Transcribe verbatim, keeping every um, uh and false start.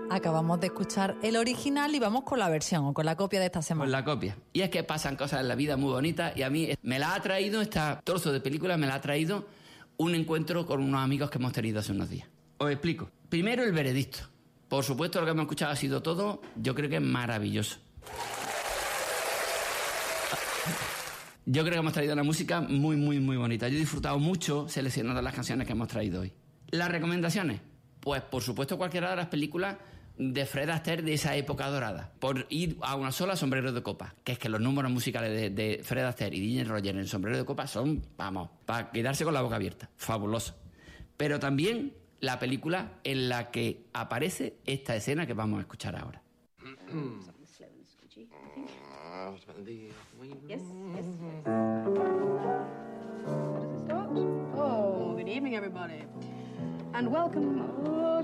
Acabamos de escuchar el original y vamos con la versión o con la copia de esta semana. Con la copia. Y es que pasan cosas en la vida muy bonitas y a mí me la ha traído, este trozo de película me la ha traído un encuentro con unos amigos que hemos tenido hace unos días. Os explico. Primero, el veredicto. Por supuesto, lo que hemos escuchado ha sido todo, yo creo que es maravilloso. Yo creo que hemos traído una música muy, muy, muy bonita. Yo he disfrutado mucho seleccionando las canciones que hemos traído hoy. Las recomendaciones, pues por supuesto cualquiera de las películas de Fred Astaire de esa época dorada. Por ir a una sola, Sombrero de Copa. Que es que los números musicales de, de Fred Astaire y Ginger Rogers en Sombrero de Copa son, vamos, para quedarse con la boca abierta. Fabuloso. Pero también la película en la que aparece esta escena que vamos a escuchar ahora. Yes, yes. How does it start? Oh, good evening, everybody. And welcome... Oh,